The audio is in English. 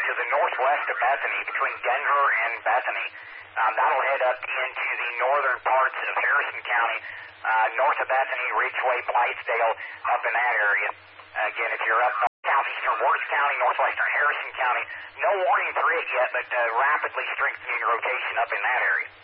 to the northwest of Bethany, between Denver and Bethany. That'll head up into the northern parts of Harrison County, north of Bethany, Ridgeway, Blythedale, up in that area. Again, if you're up southeastern Worth County, northwestern Harrison County, no warning for it yet, but rapidly strengthening rotation up in that area.